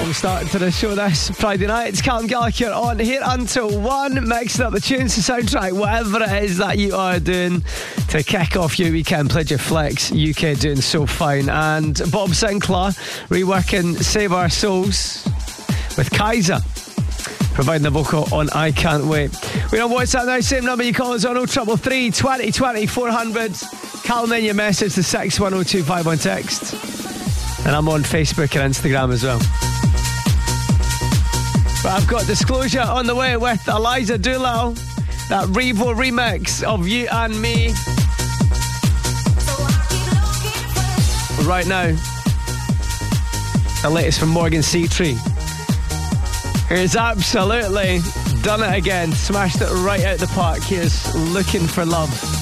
strong start to the show this Friday night. It's Callum Gallagher on here until 1, mixing up the tunes to soundtrack whatever it is that you are doing to kick off your weekend. Played your flex, UK doing so fine, and Bob Sinclair reworking Save Our Souls with Kaiser providing the vocal on I Can't Wait. We're on WhatsApp now, same number you call us on, 0333 20 20 400. Callum in your message to 61025 on text. And I'm on Facebook and Instagram as well. But I've got Disclosure on the way with Eliza Doolittle, that Revo remix of You and Me. Right now, the latest from Morgan Seatree. Here's absolutely done it again, smashed it right out the park. Here's Looking for Love.